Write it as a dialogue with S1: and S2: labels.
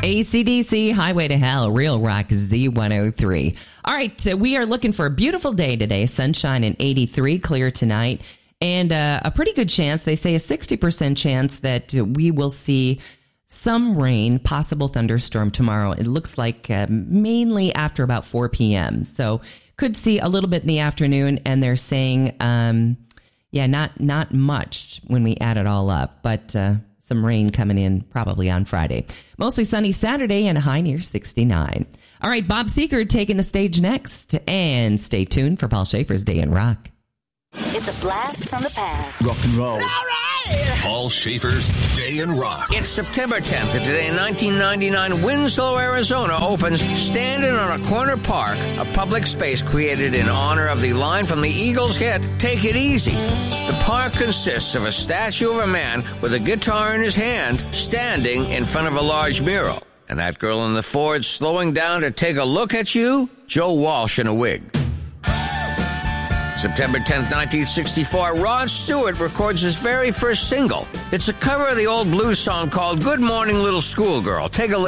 S1: AC/DC, Highway to Hell, Real Rock Z103. All right, we are looking for a beautiful day today. Sunshine and 83, clear tonight. And a pretty good chance, they say a 60% chance that we will see some rain, possible thunderstorm tomorrow. It looks like mainly after about 4 p.m. So could see a little bit in the afternoon. And they're saying, not much when we add it all up, but some rain coming in probably on Friday. Mostly sunny Saturday and a high near 69. All right, Bob Seger taking the stage next. And stay tuned for Paul Schaefer's Day in Rock.
S2: It's a blast from the past.
S3: Rock and roll.
S2: All right!
S4: Paul Schaefer's Day in Rock.
S5: It's September 10th, and today in 1999, Winslow, Arizona opens Standing on a Corner Park, a public space created in honor of the line from the Eagles' hit, Take It Easy. The park consists of a statue of a man with a guitar in his hand, standing in front of a large mural. And that girl in the Ford slowing down to take a look at you? Joe Walsh in a wig. September 10th, 1964, Rod Stewart records his very first single. It's a cover of the old blues song called Good Morning Little Schoolgirl. Take a listen.